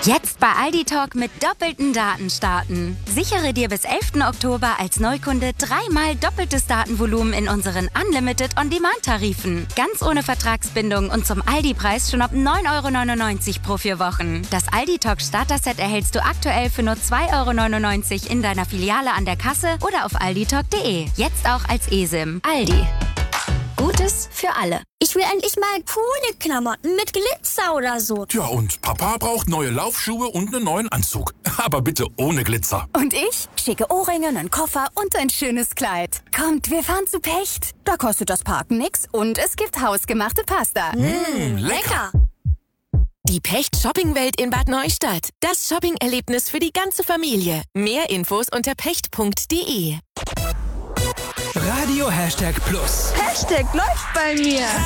Jetzt bei Aldi Talk mit doppelten Daten starten. Sichere dir bis 11. Oktober als Neukunde 3-mal doppeltes Datenvolumen in unseren Unlimited On-Demand-Tarifen. Ganz ohne Vertragsbindung und zum Aldi-Preis schon ab 9,99 € pro 4 Wochen. Das Aldi Talk Starter-Set erhältst du aktuell für nur 2,99 € in deiner Filiale an der Kasse oder auf alditalk.de. Jetzt auch als eSIM. Aldi. Gutes für alle. Ich will endlich mal coole Klamotten mit Glitzer oder so. Ja, und Papa braucht neue Laufschuhe und einen neuen Anzug. Aber bitte ohne Glitzer. Und ich? Schicke Ohrringe, einen Koffer und ein schönes Kleid. Kommt, wir fahren zu Pecht. Da kostet das Parken nix und es gibt hausgemachte Pasta. Lecker. Die Pecht Shoppingwelt in Bad Neustadt. Das Shopping-Erlebnis für die ganze Familie. Mehr Infos unter pecht.de. Radio #Plus. Hashtag läuft bei mir.